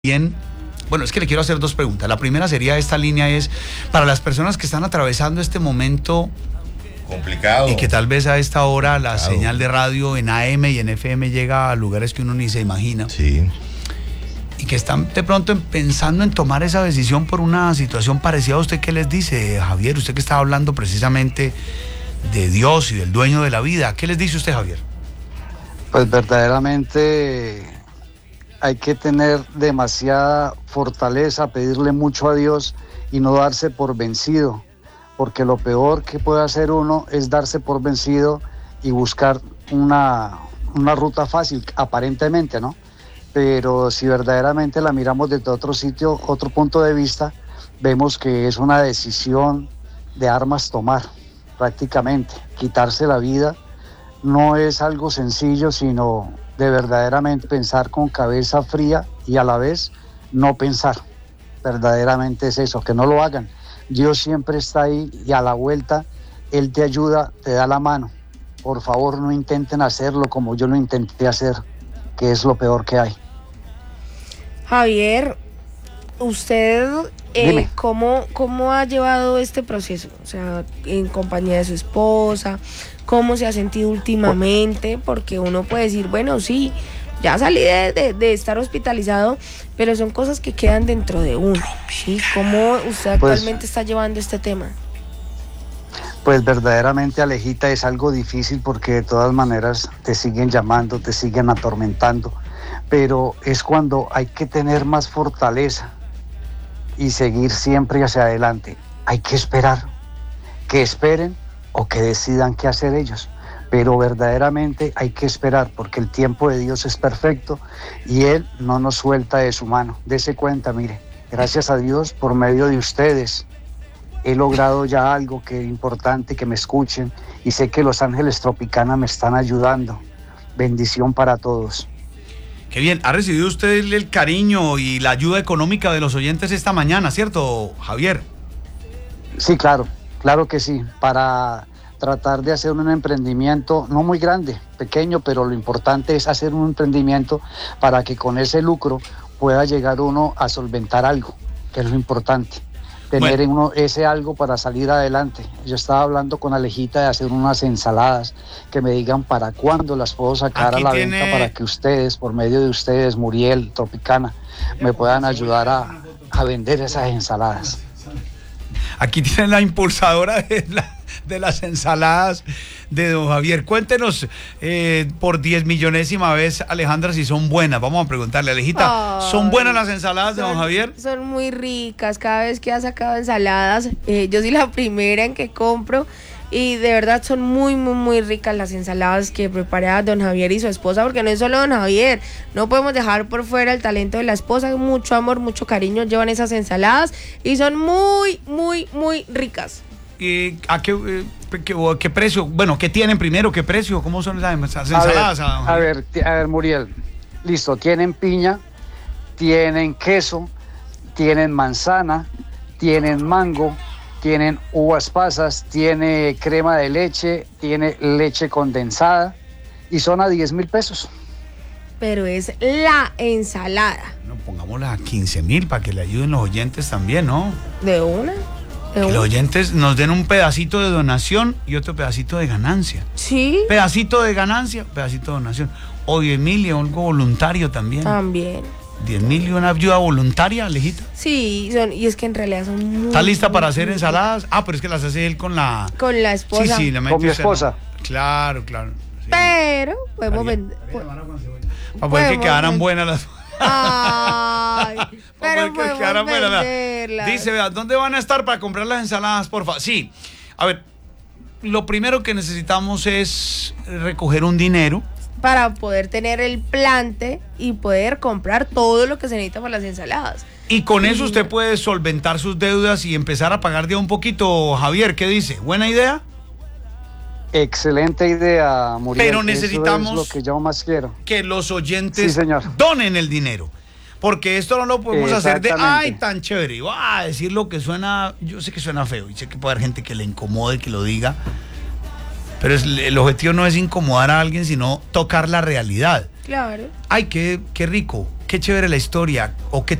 Bien, bueno, es que le quiero hacer dos preguntas. La primera sería, esta línea es para las personas que están atravesando este momento complicado y que tal vez a esta hora la complicado. Señal de radio en AM y en FM llega a lugares que uno ni se imagina. Sí. Y que están de pronto pensando en tomar esa decisión por una situación parecida a usted. ¿Qué les dice, Javier? Usted que estaba hablando precisamente de Dios y del dueño de la vida. ¿Qué les dice usted, Javier? Pues verdaderamente hay que tener demasiada fortaleza, pedirle mucho a Dios y no darse por vencido, porque lo peor que puede hacer uno es darse por vencido y buscar una ruta fácil, aparentemente, ¿no? Pero si verdaderamente la miramos desde otro sitio, otro punto de vista, vemos que es una decisión de armas tomar, prácticamente. Quitarse la vida no es algo sencillo, sino de verdaderamente pensar con cabeza fría y a la vez no pensar. Verdaderamente es eso, que no lo hagan. Dios siempre está ahí y a la vuelta Él te ayuda, te da la mano. Por favor, no intenten hacerlo como yo lo intenté hacer, que es lo peor que hay. Javier, usted ¿cómo ha llevado este proceso? O sea, en compañía de su esposa, ¿cómo se ha sentido últimamente? Porque uno puede decir, bueno, sí, ya salí de estar hospitalizado, pero son cosas que quedan dentro de uno, ¿sí? ¿Cómo usted actualmente está llevando este tema? Pues verdaderamente, Alejita, es algo difícil porque de todas maneras te siguen llamando, te siguen atormentando, pero es cuando hay que tener más fortaleza y seguir siempre hacia adelante. Hay que esperar, que esperen o que decidan qué hacer ellos, pero verdaderamente hay que esperar porque el tiempo de Dios es perfecto y Él no nos suelta de su mano. Dese cuenta, mire, gracias a Dios, por medio de ustedes he logrado ya algo que es importante, que me escuchen, y sé que Los Ángeles Tropicana me están ayudando. Bendición para todos. Qué bien, ha recibido usted el cariño y la ayuda económica de los oyentes esta mañana, ¿cierto, Javier? Sí, claro que sí, para tratar de hacer un emprendimiento no muy grande, pequeño, pero lo importante es hacer un emprendimiento para que con ese lucro pueda llegar uno a solventar algo, que es lo importante. Tener uno ese algo para salir adelante. Yo estaba hablando con Alejita de hacer unas ensaladas, que me digan para cuándo las puedo sacar a la venta para que ustedes, por medio de ustedes, Muriel, Tropicana, me puedan ayudar a vender esas ensaladas. Aquí tienen la impulsadora de las ensaladas de don Javier. Cuéntenos por 10.000.000ª vez, Alejandra, si son buenas. Vamos a preguntarle, Alejita, ¿son buenas las ensaladas de don Javier? Son muy ricas. Cada vez que ha sacado ensaladas, yo soy la primera en que compro. Y de verdad son muy, muy, muy ricas las ensaladas que prepara don Javier y su esposa, porque no es solo don Javier, no podemos dejar por fuera el talento de la esposa, mucho amor, mucho cariño llevan esas ensaladas y son muy, muy, muy ricas. ¿A qué precio? Bueno, ¿qué tienen primero? ¿Qué precio? ¿Cómo son las ensaladas? A ver, Muriel, listo, tienen piña, tienen queso, tienen manzana, tienen mango, tienen uvas pasas, tiene crema de leche, tiene leche condensada y son a 10.000 pesos. Pero es la ensalada. No, pongámosla a 15.000 para que le ayuden los oyentes también, ¿no? ¿De una? Que los oyentes nos den un pedacito de donación y otro pedacito de ganancia. Sí. Pedacito de ganancia, pedacito de donación. O 10.000 y algo voluntario también. También. 10.000 y una ayuda voluntaria, Alejita. Sí, y es que en realidad son muy... ¿Está lista para hacer ensaladas? Ah, pero es que las hace él con la... Con la esposa. Sí, con mi esposa. No. Claro. Sí. Pero podemos vender... Para poder que quedaran buenas las... Ay, pero que quedaran buenas. venderlas. Dice, vea, ¿dónde van a estar para comprar las ensaladas, por favor? Sí, a ver, lo primero que necesitamos es recoger un dinero para poder tener el plante y poder comprar todo lo que se necesita para las ensaladas. Y con eso usted puede solventar sus deudas y empezar a pagar de a un poquito. Javier, ¿qué dice? ¿Buena idea? Excelente idea, Muriel. Pero necesitamos eso es lo que yo más quiero. Que los oyentes donen el dinero. Porque esto no lo podemos hacer de, ay, tan chévere. Va a decir lo que suena, yo sé que suena feo y sé que puede haber gente que le incomode que lo diga. Pero el objetivo no es incomodar a alguien, sino tocar la realidad. Claro. Ay, qué rico, qué chévere la historia, o qué